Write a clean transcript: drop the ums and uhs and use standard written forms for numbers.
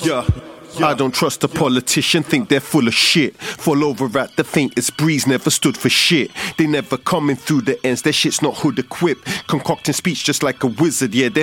Yeah. I don't trust a politician, think they're full of shit. Fall over at the faintest breeze, never stood for shit. They never coming through the ends, their shit's not hood equipped. Concocting speech just like a wizard, yeah, they're